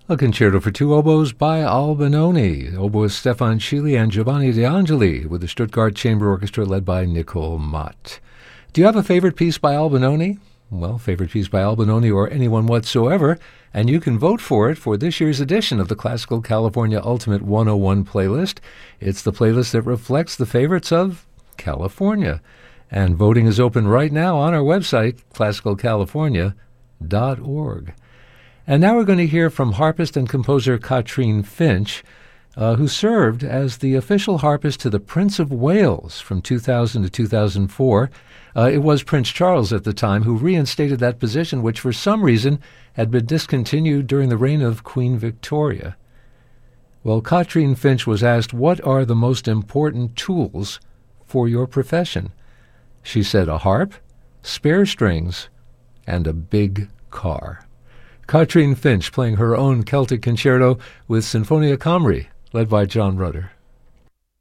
A concerto for two oboes by Albinoni, oboist Stefan Schily and Giovanni De Angeli, with the Stuttgart Chamber Orchestra led by Nicole Mott. Do you have a favorite piece by Albinoni? Well, favorite piece by Albinoni or anyone whatsoever, and you can vote for it for this year's edition of the Classical California Ultimate 101 playlist. It's the playlist that reflects the favorites of California. And voting is open right now on our website, classicalcalifornia.org. And now we're going to hear from harpist and composer Katrine Finch, who served as the official harpist to the Prince of Wales from 2000 to 2004. It was Prince Charles at the time who reinstated that position, which for some reason had been discontinued during the reign of Queen Victoria. Well, Katrine Finch was asked, what are the most important tools for your profession? She said a harp, spare strings, and a big car. Katrine Finch playing her own Celtic concerto with Sinfonia Camri, led by John Rutter.